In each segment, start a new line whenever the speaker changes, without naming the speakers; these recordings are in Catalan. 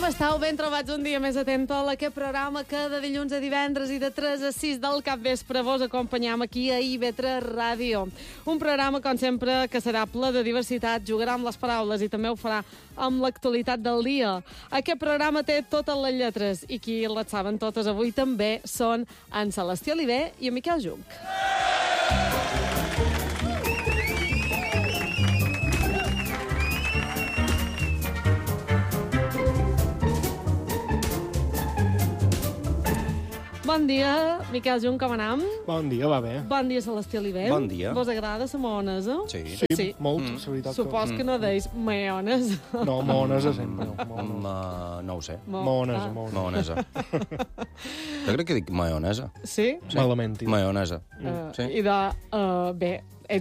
Com estàu? Ben trobats un dia més atent a aquest programa que de dilluns a divendres i de 3 a 6 del capvespre vos acompanyam aquí a IB3 Ràdio. Un programa, com sempre, que serà ple de diversitat, jugarà amb les paraules i també ho farà amb l'actualitat del dia. Aquest programa té totes les lletres i qui les saben totes avui també són en Celestí Oliver i en Miquel Junc. Bon dia, Miquel Junc, com anam?
Bon dia, va bé.
Bon dia, Celestí Oliver.
Bon dia.
Vos agrada la maonesa?
Sí, molt, la veritat.
Supos que no deis maionesa.
No, maonesa sempre.
No ho sé.
Maonesa.
Maonesa. Jo crec que dic maionesa.
Sí?
Malament.
Maionesa. Sí.
I bé,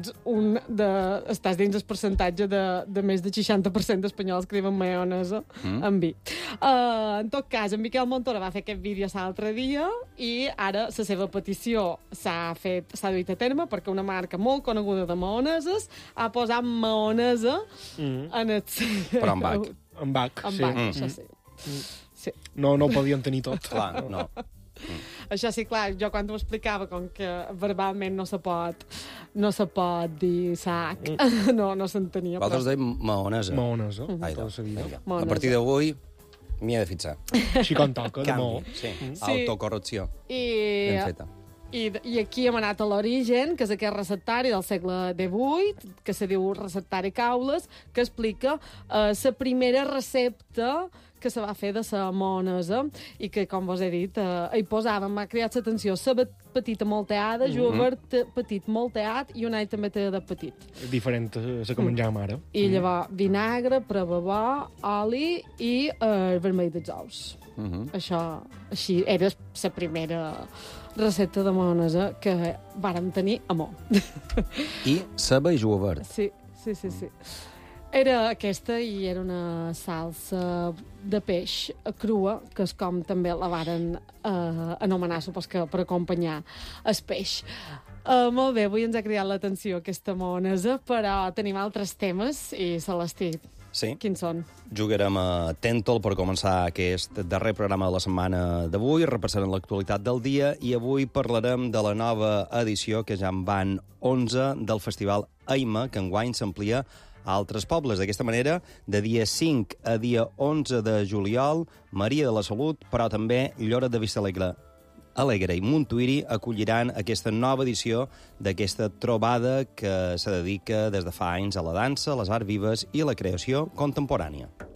estàs dins el percentatge de més de 60% d'espanyols que diuen maionesa amb vi. En tot cas, en Miquel Montoro va fer aquest vídeo l'altre dia i ara la seva petició s'ha duit a terme perquè una marca molt coneguda de maoneses ha posat maonesa en el...
Però amb bac.
Amb bac,
amb
sí.
bac, això sí. Sí.
No ho podien tenir tot.
Clar, no.
Això sí, clar, jo quan t'ho explicava, com que verbalment no se pot dir sac, no s'entenia.
Vosaltres deim maonesa.
Maonesa.
Ai,
tota la vida.
vinga. A partir d'avui m'hi he de fixar.
Així com toca, de maó.
Sí. Autocorrecció. Ben feta.
I aquí hem anat a l'origen, que és aquest receptari del segle XVIII, que se diu receptari Caules, que explica la primera recepta que se va fer de la maonesa i que, com vos he dit, hi posàvem, m'ha cridat l'atenció, cebet petita molteada, julivert petit molteat i un all també té de petit.
Diferent a la que menjàvem ara.
I llavors vinagre, prebabó, oli i vermell dels ous. Això, així, era la primera recepta de maonesa que vàrem tenir a Mó.
I ceba i julivert.
Sí. Era aquesta i era una salsa de peix crua, que és com també la varen anomenar, supos que per acompanyar el peix. Molt bé, avui ens ha cridat l'atenció aquesta maonesa, però tenim altres temes i Celestí,
Sí.
quins són?
Jugarem a Tèntol per començar aquest darrer programa de la setmana d'avui, repassarem l'actualitat del dia i avui parlarem de la nova edició, que ja en van 11, del Festival Aima, que enguany s'amplia a altres pobles. D'aquesta manera, de dia 5 a dia 11 de juliol, Maria de la Salut, però també Lloret de Vistalegre i Montuïri acolliran aquesta nova edició d'aquesta trobada que se dedica des de fa anys a la dansa, les arts vives i la creació contemporània.